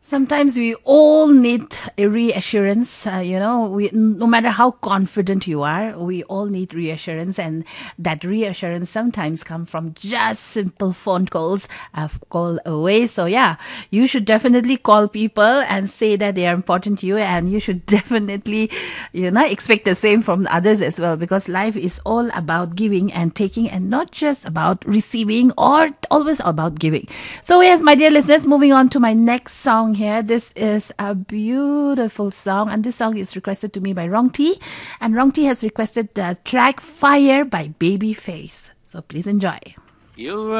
Sometimes we all need a reassurance. No matter how confident you are, we all need reassurance, and that reassurance sometimes come from just simple phone calls, a call away. So yeah, you should definitely call people and say that they are important to you, and you should definitely, expect the same from others as well, because life is all about giving and taking, and not just about receiving or always about giving. So yes, my dear listeners, moving on to my next song here. This is a beautiful song, and this song is requested to me by Rong T, and Rong T has requested the track Fire by Babyface. So please enjoy. You